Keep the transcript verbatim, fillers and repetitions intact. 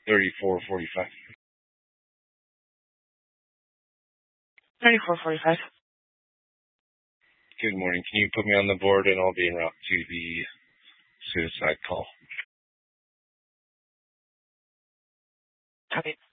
thirty-four forty-five. thirty-four forty-five. Good morning. Can you put me on the board and I'll be en route to the suicide call? Copy.